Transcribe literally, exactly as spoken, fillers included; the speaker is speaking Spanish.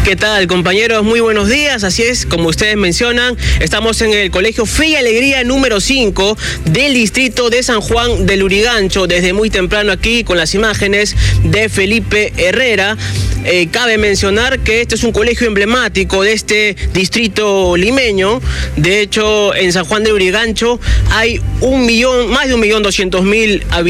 ¿Qué tal, compañeros? Muy buenos días. Así es, como ustedes mencionan, estamos en el Colegio Fe y Alegría número cinco del distrito de San Juan del Lurigancho. Desde muy temprano aquí con las imágenes de Felipe Herrera. Eh, cabe mencionar que este es un colegio emblemático de este distrito limeño. De hecho, en San Juan del Lurigancho hay un millón, más de un millón doscientos mil habitantes.